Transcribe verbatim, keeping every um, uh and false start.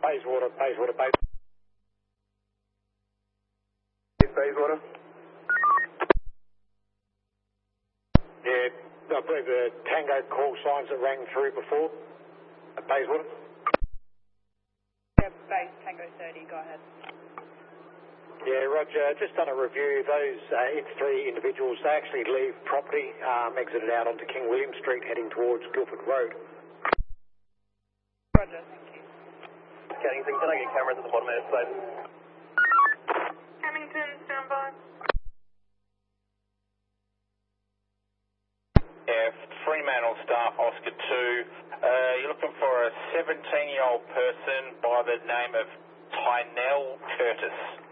Bayswater, Bayswater, Bayswater. Bayswater. Yeah, I believe the Tango call signs that rang through before at Bayswater. Yeah, base Tango thirty, go ahead. Yeah, Roger, just done a review. Those uh, F three individuals, they actually leave property, um, exited out onto King William Street, heading towards Guildford Road. Roger, thank you. Cannington, can I get cameras at the bottom end, please? Cannington, stand by. Yeah, Fremantle staff, Oscar two. Uh, you're looking for a seventeen-year-old person by the name of Tynell Curtis.